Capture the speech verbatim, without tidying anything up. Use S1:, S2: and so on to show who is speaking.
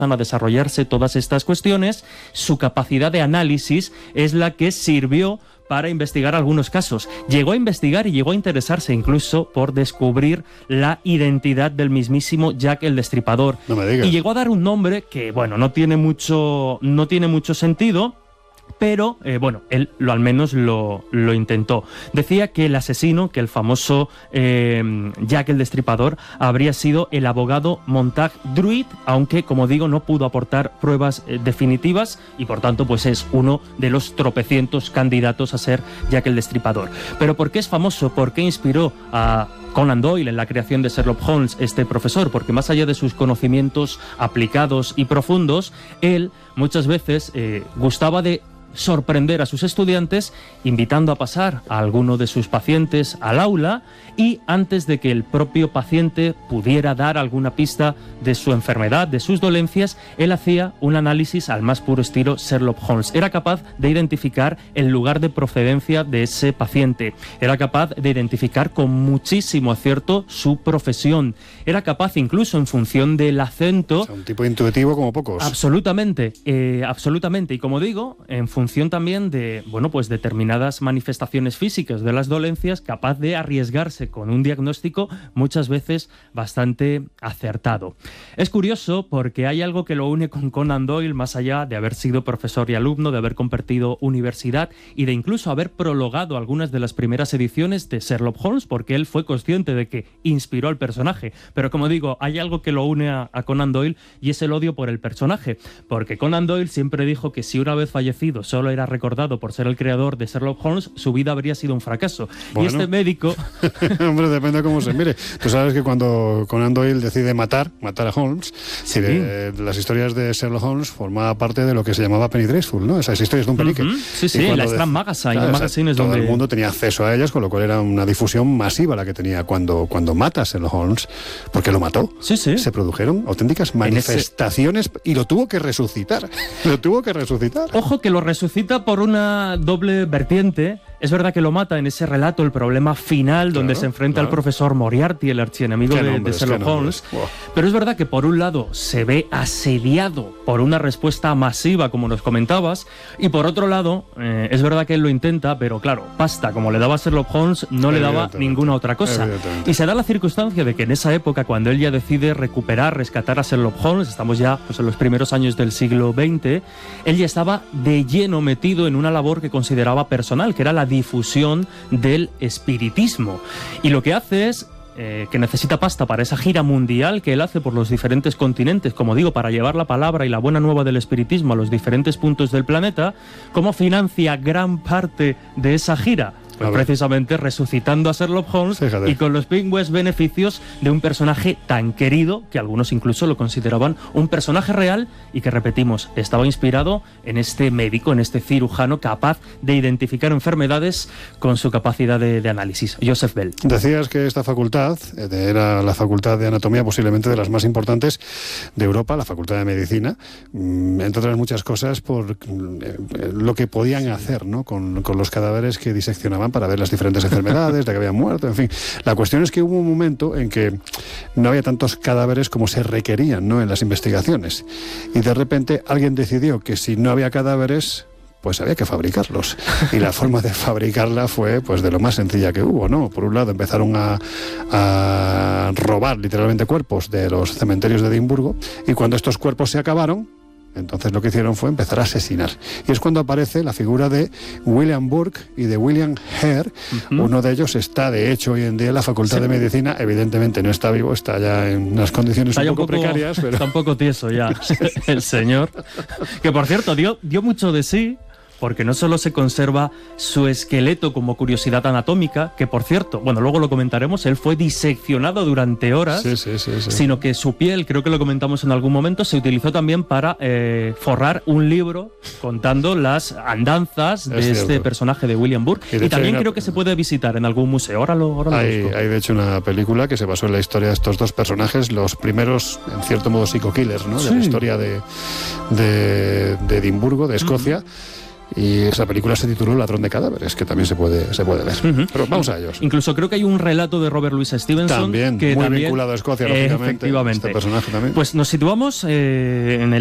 S1: a desarrollarse todas estas cuestiones, su capacidad de análisis es la que sirvió para investigar algunos casos. Llegó a investigar y llegó a interesarse incluso por descubrir la identidad del mismísimo Jack el Destripador.
S2: No me digas.
S1: Y llegó a dar un nombre que, bueno, no tiene mucho, no tiene mucho sentido, pero, eh, bueno, él lo, al menos lo, lo intentó. Decía que el asesino, que el famoso eh, Jack el Destripador, habría sido el abogado Montague Druid, aunque, como digo, no pudo aportar pruebas eh, definitivas y, por tanto, pues es uno de los tropecientos candidatos a ser Jack el Destripador. ¿Pero por qué es famoso? ¿Por qué inspiró a Conan Doyle en la creación de Sherlock Holmes, este profesor? Porque más allá de sus conocimientos aplicados y profundos, él muchas veces eh, gustaba de sorprender a sus estudiantes invitando a pasar a alguno de sus pacientes al aula y antes de que el propio paciente pudiera dar alguna pista de su enfermedad, de sus dolencias, él hacía un análisis al más puro estilo Sherlock Holmes. Era capaz de identificar el lugar de procedencia de ese paciente, era capaz de identificar con muchísimo acierto su profesión, era capaz incluso en función del acento...
S2: O sea, un tipo intuitivo como pocos.
S1: Absolutamente, eh, absolutamente. Y como digo, en función también de, bueno, pues determinadas manifestaciones físicas de las dolencias, capaz de arriesgarse con un diagnóstico muchas veces bastante acertado. Es curioso porque hay algo que lo une con Conan Doyle, más allá de haber sido profesor y alumno, de haber compartido universidad y de incluso haber prologado algunas de las primeras ediciones de Sherlock Holmes, porque él fue consciente de que inspiró al personaje. Pero como digo, hay algo que lo une a, a Conan Doyle y es el odio por el personaje, porque Conan Doyle siempre dijo que si una vez fallecido solo era recordado por ser el creador de Sherlock Holmes, su vida habría sido un fracaso. Bueno. Y este médico...
S2: Hombre, depende de cómo se mire. Tú sabes que cuando Conan Doyle decide matar, matar a Holmes,
S1: sí.
S2: de, de las historias de Sherlock Holmes formaba parte de lo que se llamaba Penny Dreadful, ¿no? Esas historias de un penique.
S1: Uh-huh. Sí, sí, la Strand Magazine. Claro, Magazine es
S2: todo
S1: donde...
S2: el mundo tenía acceso a ellas, con lo cual era una difusión masiva la que tenía cuando, cuando mata a Sherlock Holmes, porque lo mató.
S1: Sí, sí.
S2: Se produjeron auténticas manifestaciones ese... y lo tuvo que resucitar. lo tuvo que resucitar.
S1: Ojo que lo resucita por una doble vertiente. Es verdad que lo mata en ese relato, el problema final, claro, donde se enfrenta claro. al profesor Moriarty, el archienemigo de, nombres, de Sherlock Holmes. Wow. Pero es verdad que por un lado se ve asediado por una respuesta masiva, como nos comentabas, y por otro lado, eh, es verdad que él lo intenta, pero claro, pasta, como le daba a Sherlock Holmes, no le daba ninguna otra cosa. Y se da la circunstancia de que en esa época, cuando él ya decide recuperar, rescatar a Sherlock Holmes, estamos ya pues, en los primeros años del siglo veinte, él ya estaba de lleno metido en una labor que consideraba personal, que era la difusión del espiritismo. Y lo que hace es eh, que necesita pasta para esa gira mundial que él hace por los diferentes continentes, como digo, para llevar la palabra y la buena nueva del espiritismo a los diferentes puntos del planeta. ¿Cómo financia gran parte de esa gira? Pues precisamente resucitando a Sherlock Holmes. Fíjate. Y con los pingües beneficios de un personaje tan querido que algunos incluso lo consideraban un personaje real y que, repetimos, estaba inspirado en este médico, en este cirujano capaz de identificar enfermedades con su capacidad de, de análisis, Joseph Bell.
S2: Decías que esta facultad era la facultad de anatomía posiblemente de las más importantes de Europa, la facultad de medicina, entre otras muchas cosas por lo que podían hacer, ¿no? con, con los cadáveres que diseccionaban para ver las diferentes enfermedades, de que habían muerto, en fin. La cuestión es que hubo un momento en que no había tantos cadáveres como se requerían, ¿no? en las investigaciones. Y de repente alguien decidió que si no había cadáveres, pues había que fabricarlos. Y la forma de fabricarla fue pues de lo más sencilla que hubo, ¿no? Por un lado empezaron a, a robar literalmente cuerpos de los cementerios de Edimburgo, y cuando estos cuerpos se acabaron, entonces lo que hicieron fue empezar a asesinar. Y es cuando aparece la figura de William Burke y de William Hare. Uh-huh. Uno de ellos está, de hecho, hoy en día en la Facultad sí. de Medicina. Evidentemente no está vivo, está ya en unas condiciones un poco, un poco precarias. Pero... Está
S1: un poco tieso ya el señor. Que, por cierto, dio, dio mucho de sí, porque no solo se conserva su esqueleto como curiosidad anatómica, que por cierto, bueno, luego lo comentaremos, él fue diseccionado durante horas,
S2: sí, sí, sí, sí.
S1: sino que su piel, creo que lo comentamos en algún momento, se utilizó también para eh, forrar un libro contando las andanzas de es este cierto. personaje de William Burke. Y, y también una... creo que se puede visitar en algún museo. Ahora lo, ahora lo
S2: hay,
S1: busco.
S2: Hay de hecho una película que se basó en la historia de estos dos personajes, los primeros, en cierto modo, psico-killers, ¿no? Sí. De la historia de, de, de Edimburgo, de Escocia. Mm. y esa película se tituló Ladrón de cadáveres, que también se puede, se puede ver. Uh-huh. Pero vamos a ellos.
S1: Incluso creo que hay un relato de Robert Louis Stevenson
S2: también,
S1: que
S2: muy
S1: también,
S2: vinculado a Escocia, lógicamente.
S1: Efectivamente.
S2: Este personaje también.
S1: Pues nos situamos eh, en el